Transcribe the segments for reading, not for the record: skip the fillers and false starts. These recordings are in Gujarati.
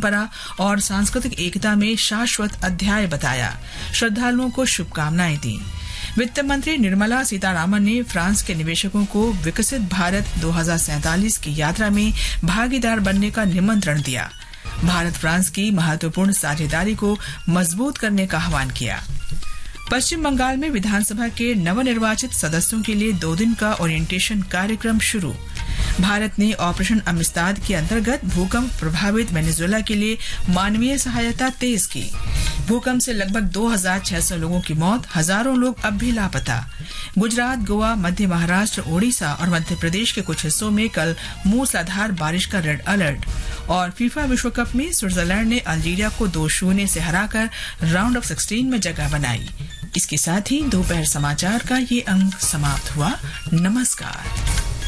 परंपरा और सांस्कृतिक एकता में शाश्वत अध्याय बताया। श्रद्धालुओं को शुभकामनाएं दी। वित्त मंत्री निर्मला सीतारामन ने फ्रांस के निवेशकों को विकसित भारत 2047 की यात्रा में भागीदार बनने का निमंत्रण दिया। भारत फ्रांस की महत्वपूर्ण साझेदारी को मजबूत करने का आह्वान किया। पश्चिम बंगाल में विधानसभा के नवनिर्वाचित सदस्यों के लिए 2 दिन का ओरिएंटेशन कार्यक्रम शुरू। भारत ने ऑपरेशन अमिस्ताद के अंतर्गत भूकंप प्रभावित वेनेजुएला के लिए मानवीय सहायता तेज की। भूकंप से लगभग 2600 लोगों की मौत, हजारों लोग अब भी लापता। गुजरात, गोवा, मध्य महाराष्ट्र, ओडिशा और मध्य प्रदेश के कुछ हिस्सों में कल मूसलाधार बारिश का रेड अलर्ट। और फीफा विश्व कप में स्विट्जरलैंड ने अल्जीरिया को 2-0 से हराकर राउंड ऑफ 16 में जगह बनाई। इसके साथ ही दोपहर समाचार का ये अंक समाप्त हुआ। नमस्कार।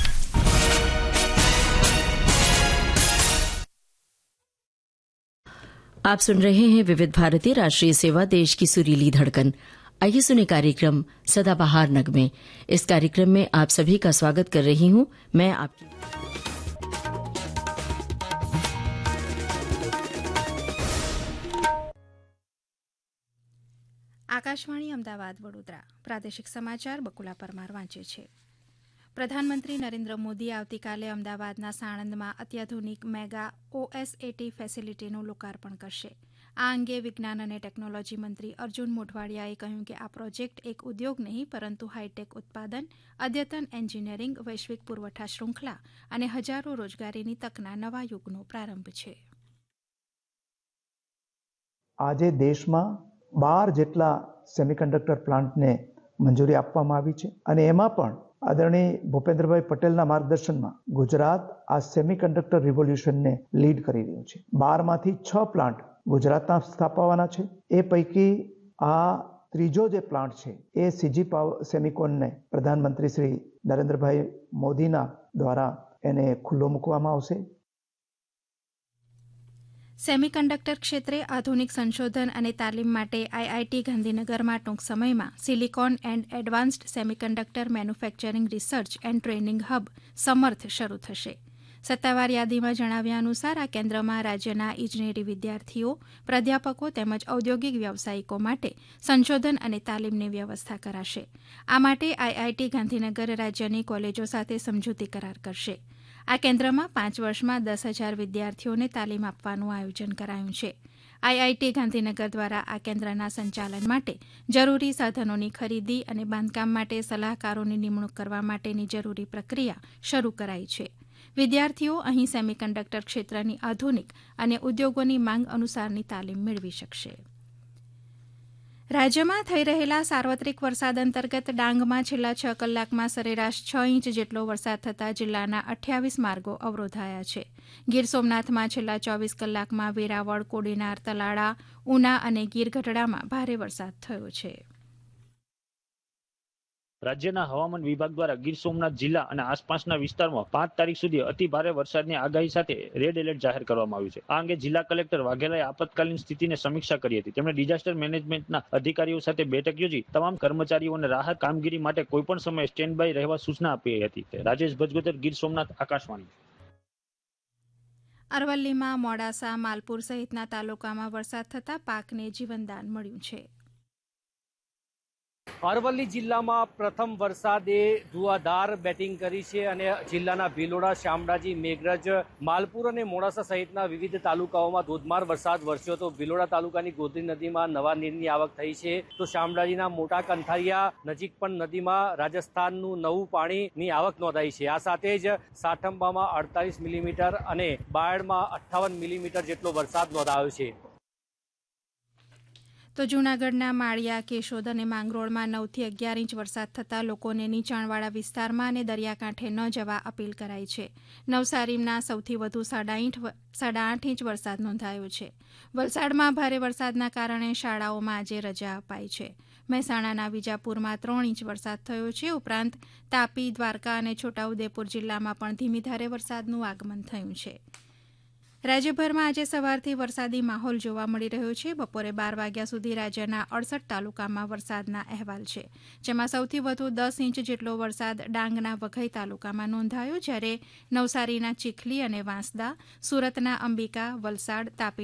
आप सुन रहे हैं विविध भारती राष्ट्रीय सेवा, देश की सुरीली धड़कन। आइए सुने कार्यक्रम सदाबहार नगमे। इस कार्यक्रम में आप सभी का स्वागत कर रही हूं मैं आपकी આકાશવાણી અમદાવાદ વડોદરા પ્રાદેશિક સમાચાર બકુલા પરમાર વાંચે છે। પ્રધાનમંત્રી નરેન્દ્ર મોદી આવતીકાલે અમદાવાદના સાણંદમાં અત્યાધુનિક મેગા ઓએસએટી ફેસિલિટીનું લોકાર્પણ કરશે। આ અંગે વિજ્ઞાન અને ટેકનોલોજી મંત્રી અર્જુન મોઢવાડિયાએ કહ્યું કે આ પ્રોજેક્ટ એક ઉદ્યોગ નહીં પરંતુ હાઈટેક ઉત્પાદન, અદ્યતન એન્જિનિયરિંગ, વૈશ્વિક પુરવઠા શૃંખલા અને હજારો રોજગારીની તકના નવા યુગનો પ્રારંભ છે। આજે દેશમાં 12 જેટલા સેમિકન્ડક્ટર પ્લાન્ટને મંજૂરી આપવામાં આવી છે અને એમાં પણ આદરણીય ભૂપેન્દ્રભાઈ પટેલના માર્ગદર્શનમાં ગુજરાત આ સેમિકન્ડક્ટર રિવોલ્યુશનને લીડ કરી રહ્યું છે। 12માંથી 6 પ્લાન્ટ ગુજરાતના સ્થાપવાના છે। એ પૈકી આ ત્રીજો જે પ્લાન્ટ છે એ સીજી સેમિકોનને પ્રધાનમંત્રી શ્રી નરેન્દ્રભાઈ મોદીના દ્વારા એને ખુલ્લો મૂકવામાં આવશે। સેમિકન્ડક્ટર ક્ષેત્રે આધુનિક સંશોધન અને તાલીમ માટે આઈઆઈટી ગાંધીનગરમાં ટૂંક સમયમાં silicon and advanced semiconductor manufacturing research and training hub સમર્થ શરૂ થશે। સત્તાવાર યાદીમાં જણાવ્યા અનુસાર આ કેન્દ્રમાં રાજ્યના ઇજનેરી વિદ્યાર્થીઓ, પ્રાધ્યાપકો તેમજ ઔદ્યોગિક વ્યવસાયિકો માટે સંશોધન અને તાલીમની વ્યવસ્થા કરાશે। આ માટે આઈઆઈટી ગાંધીનગર રાજ્યની કોલેજો સાથે સમજૂતી કરાર કરશે। આ કેન્દ્રમાં 5 વર્ષમાં 10,000 વિદ્યાર્થીઓને તાલીમ આપવાનું આયોજન કરાયું છે। આઈઆઈટી ગાંધીનગર દ્વારા આ કેન્દ્રના સંચાલન માટે જરૂરી સાધનોની ખરીદી અને બાંધકામ માટે સલાહકારોની નિમણૂક કરવા માટેની જરૂરી પ્રક્રિયા શરૂ કરાઈ છે। વિદ્યાર્થીઓ અહીં સેમિકન્ડક્ટર ક્ષેત્રની આધુનિક અને ઉદ્યોગોની માંગ અનુસારની તાલીમ મેળવી શકશે। રાજ્યમાં થઈ રહેલા સાર્વત્રિક વરસાદ અંતર્ગત ડાંગમાં છેલ્લા 6 કલાકમાં સરેરાશ 6 ઇંચ જેટલો વરસાદ થતાં જિલ્લાના 28 માર્ગો અવરોધાયા છે। ગીર સોમનાથમાં છેલ્લા 24 કલાકમાં વેરાવળ, કોડીનાર, તલાળા, ઉના અને ગીર ગઢડામાં ભારે વરસાદ થયો છે। રાજ્યના હવામાન વિભાગ દ્વારા ગીર સોમનાથ જિલ્લા અને આસપાસના વિસ્તારમાં 5 તારીખ સુધી અતિ ભારે વરસાદની આગાહી સાથે રેડ એલર્ટ જાહેર કરવામાં આવ્યું છે। આ અંગે જિલ્લા કલેક્ટર વાઘેલાએ આપતકાલીન સ્થિતિની સમીક્ષા કરી હતી। તેમણે ડિઝાસ્ટર મેનેજમેન્ટના અધિકારીઓ સાથે બેઠક યોજી તમામ કર્મચારીઓને રાહત કામગીરી માટે કોઈપણ સમયે સ્ટેન્ડ બાય રહેવા સૂચના આપી હતી। રાજેશ ભજગોદર, ગીર સોમનાથ, આકાશવાણી। અરવલ્લીમાં મોડાસા, માલપુર સહિતના તાલુકામાં વરસાદ થતાં પાકને જીવનદાન મળ્યું છે। અરવલ્લી જિલ્લામાં પ્રથમ વરસાદે ધુઆધાર બેટિંગ કરી છે અને જિલ્લાના ભિલોડા, શામળાજી, મેઘરજ, માલપુર અને મોડાસા સહિતના વિવિધ તાલુકાઓમાં ધોધમાર વરસાદ વરસ્યો હતો। ભિલોડા તાલુકાની ગોધરી નદીમાં નવા નીરની આવક થઈ છે તો શામળાજીના મોટા કંથારિયા નજીક પણ નદીમાં રાજસ્થાનનું નવું પાણીની આવક નોંધાઈ છે। આ સાથે જ સાઠંબામાં 48 મિલીમીટર અને બાયડમાં 58 મિલીમીટર જેટલો વરસાદ નોંધાયો છે। તો જૂનાગઢના માળિયા, કેશોદ અને માંગરોળમાં 9 થી 11 ઇંચ વરસાદ થતાં લોકોને નીચાણવાળા વિસ્તારમાં અને દરિયાકાંઠે ન જવા અપીલ કરાઈ છે। નવસારીમાં સૌથી વધુ 8.5 ઇંચ વરસાદ નોંધાયો છે। વલસાડમાં ભારે વરસાદના કારણે શાળાઓમાં આજે રજા અપાઈ છે। મહેસાણાના વિજાપુરમાં 3 ઇંચ વરસાદ થયો છે। ઉપરાંત તાપી, દ્વારકા અને છોટાઉદેપુર જિલ્લામાં પણ ધીમી ધારે વરસાદનું આગમન થયું છે। રાજ્યભરમાં આજે સવારથી વરસાદી માહોલ જોવા મળી રહ્યો છે। બપોરે 12 વાગ્યા સુધી રાજ્યના 68 તાલુકામાં વરસાદના અહેવાલ છે, જેમાં સૌથી વધુ 10 ઇંચ જેટલો વરસાદ ડાંગના વઘઈ તાલુકામાં નોંધાયો, જ્યારે નવસારીના ચીખલી અને વાંસદા, સુરતના અંબિકા, વલસાડ, તાપી